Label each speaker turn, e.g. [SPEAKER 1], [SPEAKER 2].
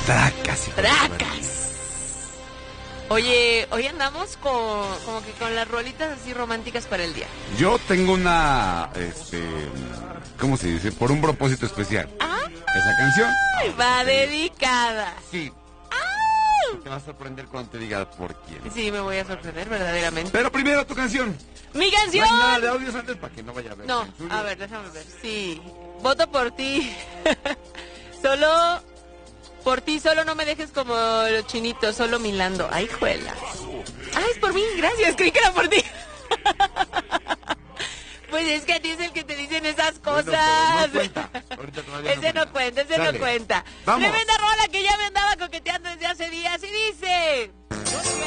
[SPEAKER 1] Tracas, hijo de tu madre.
[SPEAKER 2] ¡Tracas! Oye, hoy andamos como que con las rolitas así románticas para el día.
[SPEAKER 1] Yo tengo una, ¿cómo se dice? Por un propósito especial.
[SPEAKER 2] ¡Ah!
[SPEAKER 1] Esa canción.
[SPEAKER 2] Va dedicada.
[SPEAKER 1] Sí. Te va a sorprender cuando te diga por quién.
[SPEAKER 2] Sí, me voy a sorprender verdaderamente.
[SPEAKER 1] Pero primero tu canción.
[SPEAKER 2] ¡Mi
[SPEAKER 1] No
[SPEAKER 2] canción!
[SPEAKER 1] hay nada de audios antes para que no vaya a ver.
[SPEAKER 2] No,
[SPEAKER 1] censura.
[SPEAKER 2] a ver, déjame ver. Sí, voto por ti. Solo... Por ti, solo no me dejes como los chinitos, solo milando. ¡Ay, juela! ¡Ah, es por mí! Gracias, creí que era por ti. Pues es que a ti es el que te dicen esas cosas.
[SPEAKER 1] Bueno, pero no cuenta. Ahorita todavía
[SPEAKER 2] Ese no cuenta, ese
[SPEAKER 1] Dale.
[SPEAKER 2] no cuenta.
[SPEAKER 1] Vamos.
[SPEAKER 2] Tremenda rola que ya me andaba